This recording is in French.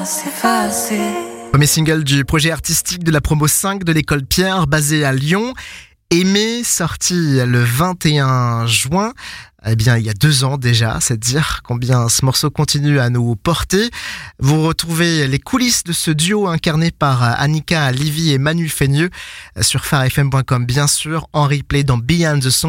s'effacer. Premier single du projet artistique de la promo 5 de l'école Pierre, basée à Lyon. Aimer, sorti le 21 juin. Eh bien, il y a 2 ans déjà, c'est dire combien ce morceau continue à nous porter. Vous retrouvez les coulisses de ce duo incarné par Annika Livy et Manu Feigneux sur pharefm.com, bien sûr, en replay dans Beyond the Song.